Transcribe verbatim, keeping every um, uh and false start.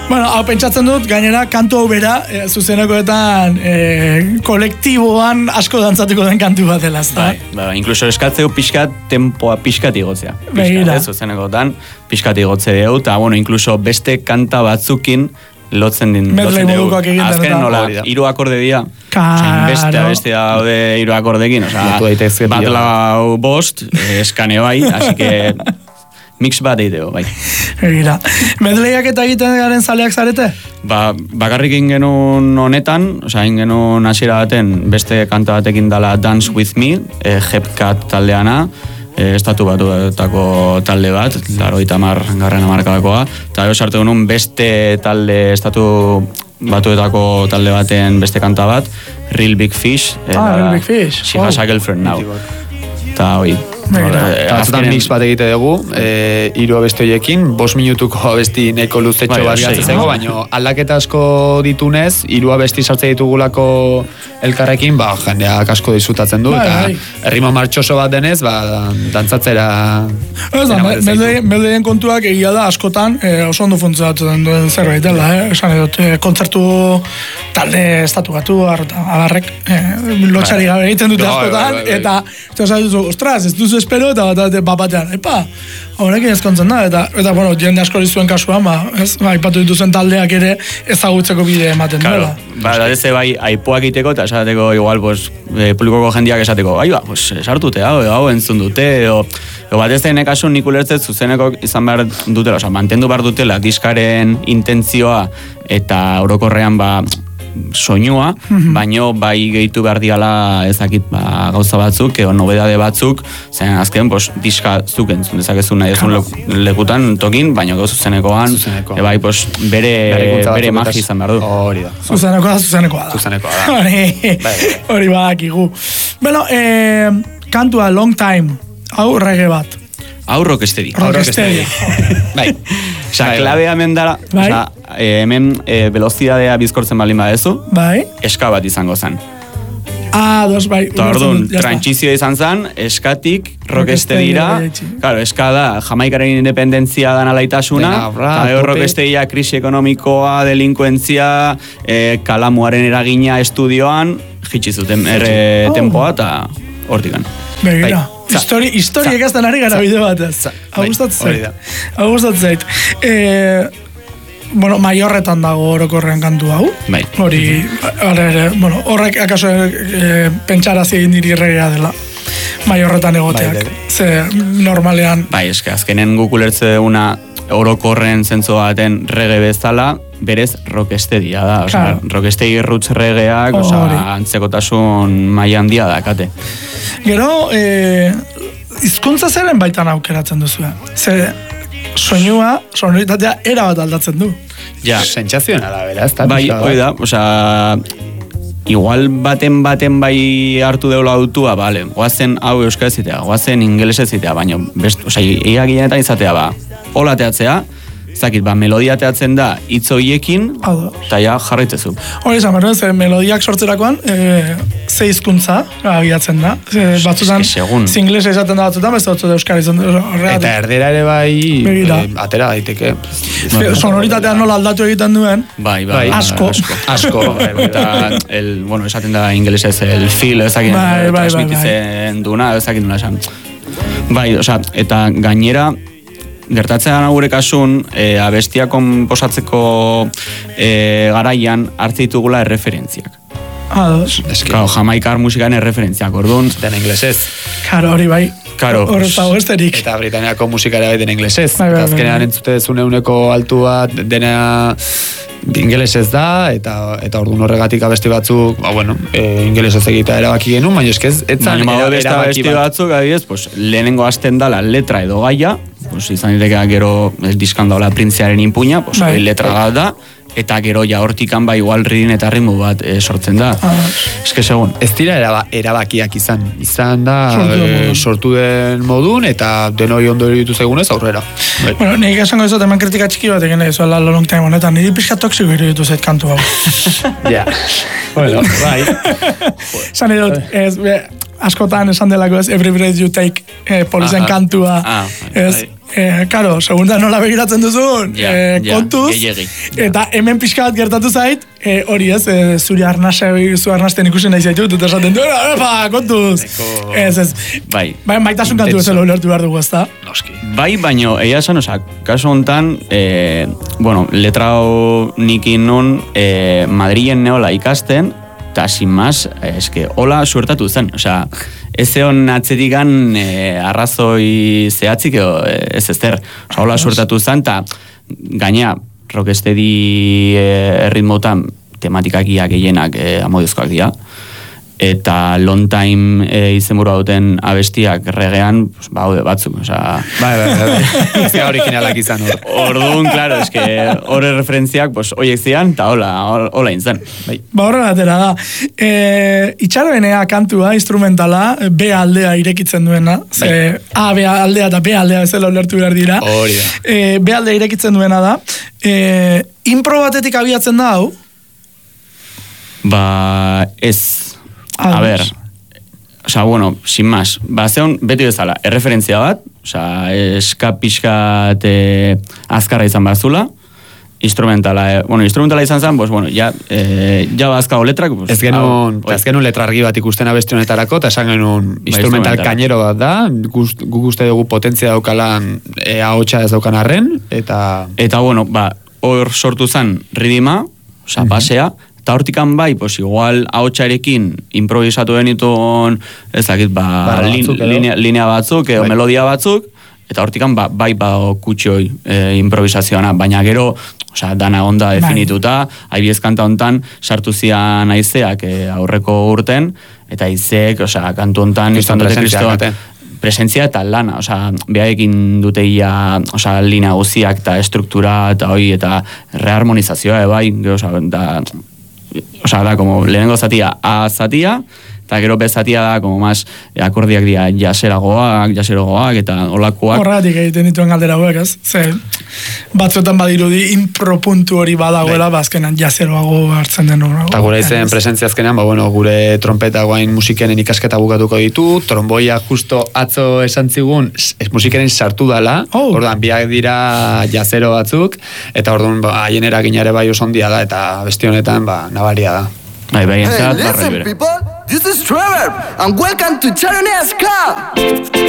Bueno, hau pentsatzen dut, gainera, kantu hau bera, e, zuzenekoetan e, kolektiboan asko dantzatuko den kantu bat dela, ezta? Bai, bai, inkluso eskatzeu pixkat, tempoa pixkat igotzea. Begira. Pixkat, zuzenekoetan, pixkat igotze dugu, eta, bueno, inkluso beste kanta batzukin lotzen din. Medley modukoak egiten. Azkenen nola, hiru akorde dira. Claro. Beste, beste daude hiru akordekin, osea, bat lau bost, eskane bai, así que... Mix bat eiteo, bai. Egira. Medleyak eta egiten garen zaleak zarete? Ba, bakarrik ingenun honetan, osea, ingenun hasiera baten beste kanta batekin dala Dance With Me, e, Hepcat taldeana, e, estatu batuetako talde bat, laurogeita hamar garren hamarkadakoa, eta gero sartu genuen beste talde, estatu batuetako talde baten beste kanta bat, Real Big Fish. Ah, Real Big Fish. She has a girlfriend now. Eta hoi, Azkenean mix bat egite dugu, e, hiru abesti horiekin, bost minutuko abesti neko luzetxo bat gatzeko, baina aldaketa asko ditunez, hiru abesti sartze ditugulako elkarrekin, ba, jendeak asko disfrutatzen du, eta errimo martxoso bat denez, ba, dantzatzera... Ez da, meldeien kontuak egia da askotan oso ondo funtzionatzen duen zerbait dela, eh? Esan edot, kontzertu talde estatu batu, abarrek, lotxari gabe egiten dute askotan, eta, ostras, ez duzu espero, eta bat batean, epa, horrekin ezkontzen da, eta, eta bueno, jende asko zuen kasuan, ba, ez, ba, ipatu dituzen taldeak ere ezagutzeko bide ematen claro. Dela. Ba, da ez bai, aipoak iteko, eta esateko igual, pues, e, publikoko jendiak esateko, bai ba, pues, sartute, hau, hau entzun dute, edo, edo bat ez da kasu nik ulertzet zuzeneko izan behar dutela, oza, mantendu behar dutela diskaren intentzioa, eta orokorrean, ba, soinua, mm-hmm. baino bai gehitu behar diala ezakit ba, gauza batzuk, edo nobedade batzuk, zen azken, pos, diska zuk entzun dezakezun nahi ezun lekutan tokin, baino gau zuzenekoan, e, bai, pos, bere, bere magi izan behar du. Hori da. Zuzenekoa da, zuzenekoa da. Zuzenekoa da. Hori badakigu. Bueno, eh, kantua Long Time, hau reggae bat. Hau rockestedi. Rockestedi. Bai. Osa, klabea hemen dara, bai. Osa, e, hemen e, velozidadea bizkortzen balin badezu, bai. Eska bat izango zen. Ah, dos, bai. Eta orduan, trantzizio izan zen, eskatik rockestedira, claro, eska da, Jamaikaren independentzia dan alaitasuna, eta hor rockestedia krisi ekonomikoa, delinkuentzia, e, kalamuaren eragina estudioan, jitsi zuten erre tempoa, eta hortikan. Begira. Histori, histori egazten ari gara bideo bat ez. Hau gustatzen zait. Hau gustatzen zait. Bueno, Maiorretan dago orokorrean kantu hau. Bai. Hori, bueno, horrek akaso e, pentsarazi egin diri regea dela. Maiorretan egoteak. Bai, ze normalean... Bai, eske, azkenen guk ulertze una orokorren zentzu baten rege bezala, berez rockestedia da. Osa, claro. Rockestegi roots regeak, oh, osa, antzekotasun maila handia da, kate. Gero, eh, hizkuntza zeren baitan aukeratzen duzu. Ze soinua, sonoritatea era bat aldatzen du. Ja. Sentsazionala, bera, ez da? Bai, hoi da, osa, igual baten baten bai hartu deula autua, bale, goazen hau euskara zitea, goazen ingelesa zitea, baina, best, osa, ia ginetan izatea, ba, hola teatzea, zakit, ba, melodia teatzen da hitz horiekin, eta ja jarraitzezu. Hori esan, bera, ze melodiak sortzerakoan, e, ze hizkuntza agiatzen da. E, batzutan, zinglesa izaten da batzutan, beste batzutan euskara izan da. Eta erdera ere bai, e, atera daiteke. Sonoritatea nola aldatu egiten duen, bai, bai, asko. Asko. Eta, el, bueno, esaten da ingelesa ez el feel, ezakin, bai, bai, transmititzen duna, ezakin duna esan. Bai, oza, eta gainera, gertatzen gure kasun, e, abestia konposatzeko e, garaian hartze ditugula erreferentziak. Ah, dos. Claro, Jamaikar musikan erreferentziak, orduan. Den inglesez. Claro, hori bai. Claro. Horretago esterik. Eta Britaniako musikara bai den inglesez. Bai, bai, bai. Azkenean entzute zune uneko altu bat dena ingelesez da, eta eta orduan horregatik abesti batzuk, ba, bueno, e, ingelesez egitea erabaki genuen, baina eskez, etzan erabaki abesti batzuk, adibidez, pues, lehenengo hasten dala letra edo gaia, pues, izan ditekea gero diskan daula printziaren inpuña, pues, bai, letra bai, da, eta gero ja hortikan ba igual ridin eta ritmo bat e, sortzen da. Ah. Eske segun. Ez dira eraba, erabakiak izan. Izan da sortu, e, sortu den modun eta denoi ondo iruditu zaigunez aurrera. Bai. Bueno, nik esango ez dut hemen kritika txiki bat egin ez la long time honetan. Niri pixka toksiko iruditu zait kantu hau. Ja. Bueno, bai. Esan edut, ez, be, askotan esan delako ez, Every Breath You Take eh, polizen ah, kantua. Ah, ez, Eh, karo, segunda nola begiratzen duzun, ja, eh, ja, kontuz, gehiegi. eta hemen pixka bat gertatu zait, eh, hori ez, eh, zuri arnasa, zu arnasten ikusi nahi zaitut, eta esaten du, epa, kontuz. Eko... Ez, ez. Bai. Bai, maitasun kantu ez ulertu behar dugu, ez da? Noski. Bai, baino, egia esan, oza, kasu honetan, eh, bueno, letrao nikin nun, eh, Madrilen neola ikasten, eta sin más, eske, hola suertatu zen, osea, ez egon atzetikan eh, arrazoi zehatzik, edo, ez ezter, osea, hola suertatu zen, eta gaina, rocksteady eh, erritmotan, tematikakia gehienak eh, amodizkoak dira, eta long time e, izenburua duten abestiak regean, pues, ba, haude batzuk, osea... Bai, bai, bai, ez da originalak izan hor. Orduan, claro, eske horre referentziak, pues, oiek zian, eta hola, hola intzen. Bai. Ba, horren atera da. E, itxaroenea kantua, instrumentala, B aldea irekitzen duena, ze A, B aldea eta B aldea bezala ulertu behar dira. Hori da. E, B aldea irekitzen duena da. E, impro batetik abiatzen da, hau? Ba, ez... A ver, o sea, bueno, sin más, ba, zeon, beti bezala, erreferentzia bat, o sea, eska pixkat eh, azkarra izan bazula, instrumentala, eh, bueno, instrumentala izan zen, pues, bueno, ja, eh, ja bazkago letrak, pues, ez genuen, ez genuen letra argi bat ikusten abesti honetarako, eta esan genuen instrumental kainero bat da, guk uste dugu potentzia daukalan e, ahotsa ez daukan arren, eta... Eta, bueno, ba, hor sortu zen ridima, o sea, basea, eta hortikan bai, pues igual ahotsarekin improvisatu denitun, ez dakit, ba, lin, linea, linea batzuk, edo bai. Melodia batzuk, eta hortikan ba, bai ba kutsioi e, improvisazioana, baina gero, osea, dana onda definituta, haibiez kanta hontan sartu zian aizeak e, aurreko urten, eta aizeek, osea, kantu hontan izan dute kriston presentzia eta lana, osea, behaekin dute ia, osea, linea guziak eta struktura eta hoi, eta reharmonizazioa, e, bai, gero, osea, da, osea, da, como lehenengo zatia A zatia, eta gero B zatia da, como más akordiak dira jaseragoak, jaserogoak, eta olakoak. Horregatik egiten dituen galdera hauek, ez? Ze, batzuetan badirudi impro puntu hori badagoela, bazkenan jaseroago hartzen den hori. Eta gure izen presentzia azkenean, ba, bueno, gure trompeta guain musikenen ikasketa bukatuko ditu, tromboia justo atzo esan zigun, es, musikenen sartu dala, oh. Orduan, biak dira jasero batzuk, eta orduan, ba, haien eraginare bai oso ondia da, eta besti honetan, ba, nabaria da. Bai, bai, entzat, hey, listen, people, this is Trevor, and welcome to Charonea's Club!